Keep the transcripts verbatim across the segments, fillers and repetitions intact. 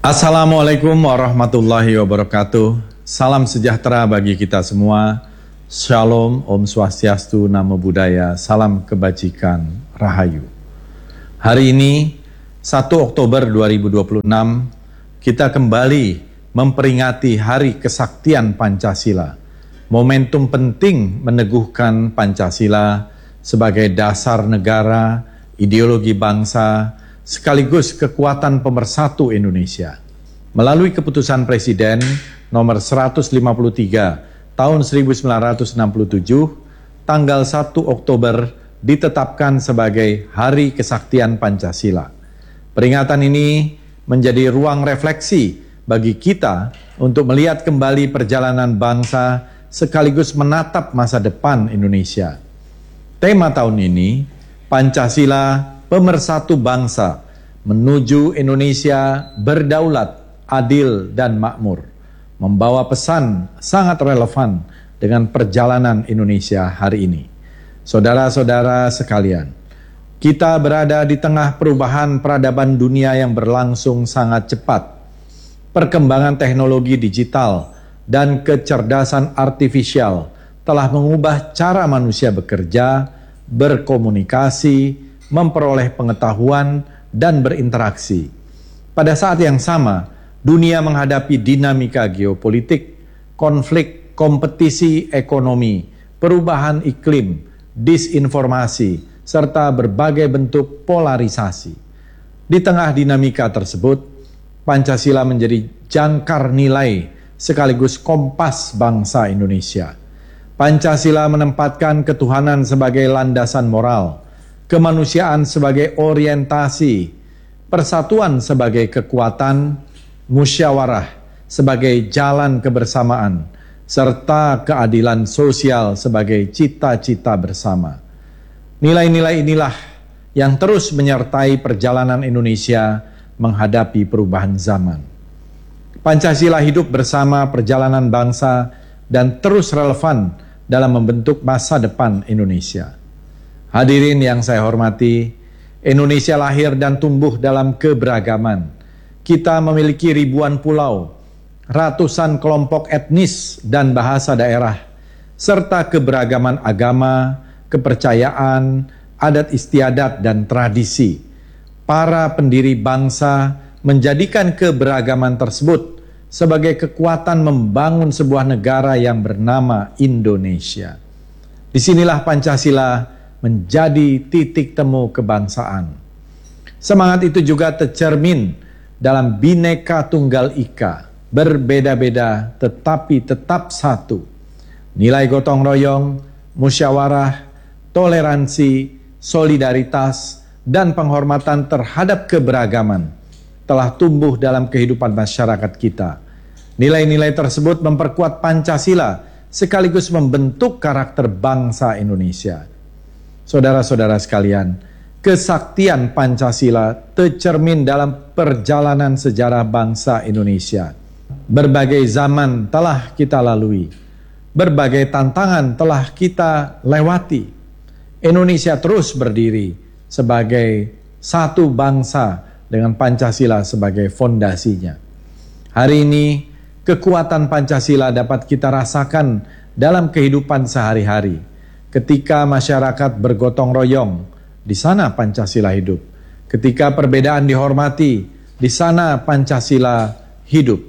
Assalamualaikum warahmatullahi wabarakatuh. Salam sejahtera bagi kita semua. Shalom, Om Swastiastu, Namo Buddhaya, salam kebajikan, Rahayu. Hari ini, satu Oktober dua ribu dua puluh enam, kita kembali memperingati Hari Kesaktian Pancasila. Momentum penting meneguhkan Pancasila sebagai dasar negara, ideologi bangsa, sekaligus kekuatan pemersatu Indonesia. Melalui keputusan Presiden nomor seratus lima puluh tiga tahun seribu sembilan ratus enam puluh tujuh, tanggal satu Oktober ditetapkan sebagai Hari Kesaktian Pancasila. Peringatan ini menjadi ruang refleksi bagi kita untuk melihat kembali perjalanan bangsa sekaligus menatap masa depan Indonesia. Tema tahun ini, Pancasila Pemersatu bangsa menuju Indonesia berdaulat, adil, dan makmur, membawa pesan sangat relevan dengan perjalanan Indonesia hari ini. Saudara-saudara sekalian, kita berada di tengah perubahan peradaban dunia yang berlangsung sangat cepat. Perkembangan teknologi digital dan kecerdasan artifisial telah mengubah cara manusia bekerja, berkomunikasi, memperoleh pengetahuan, dan berinteraksi. Pada saat yang sama, dunia menghadapi dinamika geopolitik, konflik, kompetisi ekonomi, perubahan iklim, disinformasi, serta berbagai bentuk polarisasi. Di tengah dinamika tersebut, Pancasila menjadi jangkar nilai sekaligus kompas bangsa Indonesia. Pancasila menempatkan ketuhanan sebagai landasan moral, kemanusiaan sebagai orientasi, persatuan sebagai kekuatan, musyawarah sebagai jalan kebersamaan, serta keadilan sosial sebagai cita-cita bersama. Nilai-nilai inilah yang terus menyertai perjalanan Indonesia menghadapi perubahan zaman. Pancasila hidup bersama perjalanan bangsa dan terus relevan dalam membentuk masa depan Indonesia. Hadirin yang saya hormati, Indonesia lahir dan tumbuh dalam keberagaman. Kita memiliki ribuan pulau, ratusan kelompok etnis dan bahasa daerah, serta keberagaman agama, kepercayaan, adat istiadat, dan tradisi. Para pendiri bangsa menjadikan keberagaman tersebut sebagai kekuatan membangun sebuah negara yang bernama Indonesia. Disinilah Pancasila menjadi titik temu kebangsaan. Semangat itu juga tercermin dalam Bhinneka Tunggal Ika, berbeda-beda tetapi tetap satu. Nilai gotong royong, musyawarah, toleransi, solidaritas, dan penghormatan terhadap keberagaman telah tumbuh dalam kehidupan masyarakat kita. Nilai-nilai tersebut memperkuat Pancasila sekaligus membentuk karakter bangsa Indonesia. Saudara-saudara sekalian, kesaktian Pancasila tercermin dalam perjalanan sejarah bangsa Indonesia. Berbagai zaman telah kita lalui, berbagai tantangan telah kita lewati. Indonesia terus berdiri sebagai satu bangsa dengan Pancasila sebagai fondasinya. Hari ini, kekuatan Pancasila dapat kita rasakan dalam kehidupan sehari-hari. Ketika masyarakat bergotong royong, di sana Pancasila hidup. Ketika perbedaan dihormati, di sana Pancasila hidup.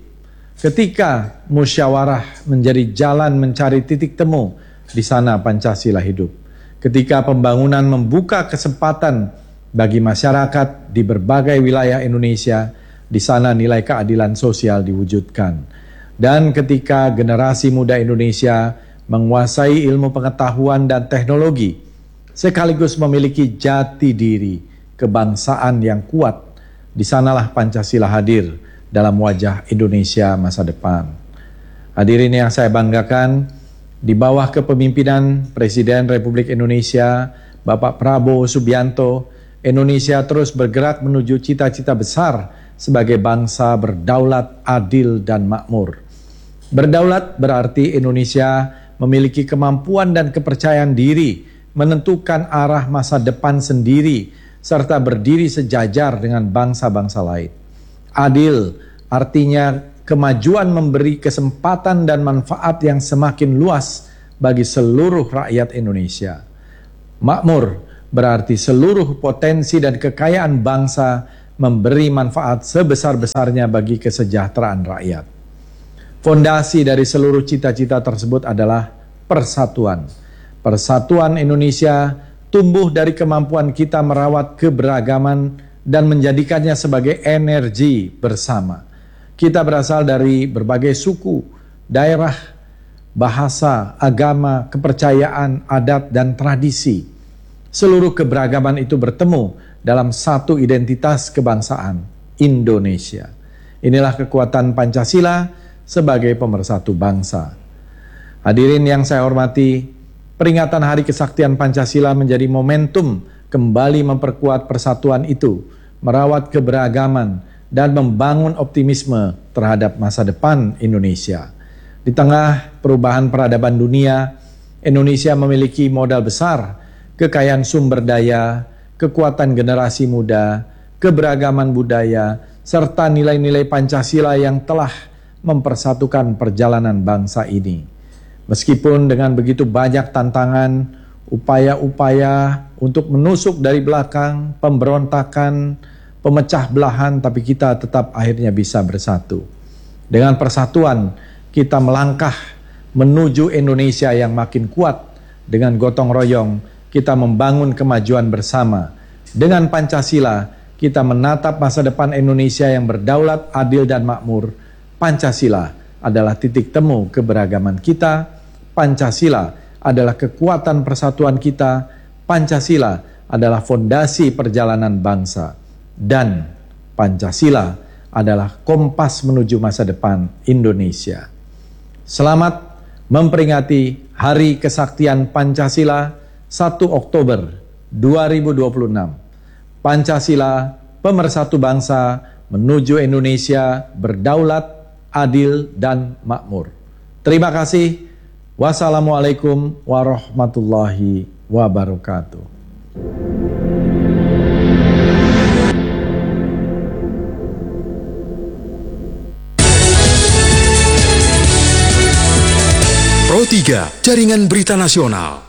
Ketika musyawarah menjadi jalan mencari titik temu, di sana Pancasila hidup. Ketika pembangunan membuka kesempatan bagi masyarakat di berbagai wilayah Indonesia, di sana nilai keadilan sosial diwujudkan. Dan ketika generasi muda Indonesia menguasai ilmu pengetahuan dan teknologi, sekaligus memiliki jati diri kebangsaan yang kuat, di sanalah Pancasila hadir dalam wajah Indonesia masa depan. Hadirin yang saya banggakan, di bawah kepemimpinan Presiden Republik Indonesia, Bapak Prabowo Subianto, Indonesia terus bergerak menuju cita-cita besar sebagai bangsa berdaulat, adil, dan makmur. Berdaulat berarti Indonesia memiliki kemampuan dan kepercayaan diri menentukan arah masa depan sendiri serta berdiri sejajar dengan bangsa-bangsa lain. Adil Artinya kemajuan memberi kesempatan dan manfaat yang semakin luas bagi seluruh rakyat Indonesia. Makmur berarti seluruh potensi dan kekayaan bangsa memberi manfaat sebesar-besarnya bagi kesejahteraan rakyat. Fondasi dari seluruh cita-cita tersebut adalah persatuan. Persatuan Indonesia tumbuh dari kemampuan kita merawat keberagaman dan menjadikannya sebagai energi bersama. Kita berasal dari berbagai suku, daerah, bahasa, agama, kepercayaan, adat, dan tradisi. Seluruh keberagaman itu bertemu dalam satu identitas kebangsaan, Indonesia. Inilah kekuatan Pancasila sebagai pemersatu bangsa. Hadirin yang saya hormati, peringatan Hari Kesaktian Pancasila menjadi momentum kembali memperkuat persatuan itu, merawat keberagaman, dan membangun optimisme terhadap masa depan Indonesia. Di tengah perubahan peradaban dunia, Indonesia memiliki modal besar, kekayaan sumber daya, kekuatan generasi muda, keberagaman budaya, serta nilai-nilai Pancasila yang telah mempersatukan perjalanan bangsa ini. Meskipun dengan begitu banyak tantangan, upaya-upaya untuk menusuk dari belakang, pemberontakan, pemecah belahan, tapi kita tetap akhirnya bisa bersatu. Dengan persatuan, kita melangkah menuju Indonesia yang makin kuat. Dengan gotong royong, kita membangun kemajuan bersama. Dengan Pancasila, kita menatap masa depan Indonesia yang berdaulat, adil, dan makmur. Pancasila adalah titik temu keberagaman kita. Pancasila adalah kekuatan persatuan kita. Pancasila adalah fondasi perjalanan bangsa. Dan Pancasila adalah kompas menuju masa depan Indonesia. Selamat memperingati Hari Kesaktian Pancasila satu Oktober dua ribu dua puluh enam. Pancasila, pemersatu bangsa menuju Indonesia berdaulat, adil, dan makmur. Terima kasih. Wassalamualaikum warahmatullahi wabarakatuh. Pro tiga, Jaringan Berita Nasional.